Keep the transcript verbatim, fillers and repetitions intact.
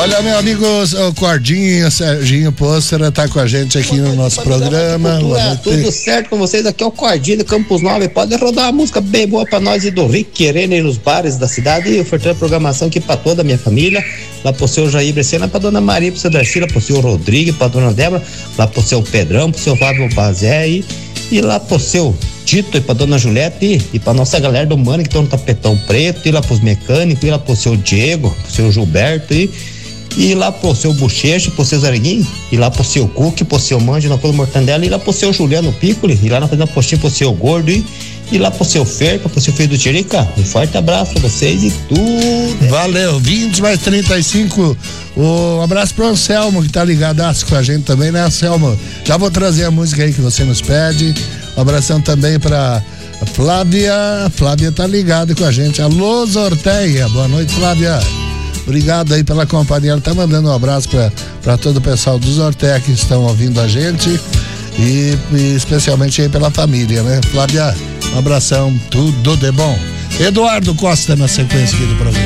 Olha, meu amigo, o Cordinho, Serginho Pôstera tá com a gente aqui no nosso programa. Cultura, tudo certo com vocês? Aqui é o Cordinho de Campos Nove. Pode rodar uma música bem boa pra nós e do Rick Querendo ir nos bares da cidade. E ofertando a programação aqui pra toda a minha família. Lá pro seu Jair Brecena, pra dona Maria, pro seu Darcy, lá pro seu Rodrigo, pra dona Débora, lá pro seu Pedrão, pro seu Fábio Pazé e, e lá pro seu Tito e pra dona Juliette e, e pra nossa galera do Mano que estão no tapetão preto, e lá pros mecânicos, e lá pro seu Diego, pro seu Gilberto e E lá pro seu Bochecha, pro seu Zarguinho, e lá pro seu Cuque, pro seu Manjo, na Coisa Mortandela, e lá pro seu Juliano Piccoli, e lá na Fazenda Postinha pro seu Gordo, e, e lá pro seu Ferpa, pro seu filho do Tirica. Um forte abraço pra vocês e tudo. Valeu, vinte mais trinta e cinco. Um abraço pro Anselmo, que tá ligadaço com a gente também, né, Anselmo? Já vou trazer a música aí que você nos pede. Um abração também pra Flávia. Flávia tá ligada com a gente. Alô, Zorteia. Boa noite, Flávia. Obrigado aí pela companhia. Ela tá mandando um abraço para todo o pessoal dos Ortega que estão ouvindo a gente e, e especialmente aí pela família, né? Flávia, um abração, tudo de bom. Eduardo Costa na sequência aqui do programa.